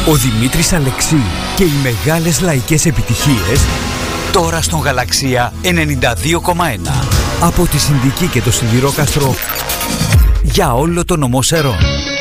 Ο Δημήτρης Αλεξή και οι μεγάλες λαϊκές επιτυχίες τώρα στον Γαλαξία 92,1. Από τη Συνδική και το Σιδηρόκαστρο για όλο το νομό Σερών.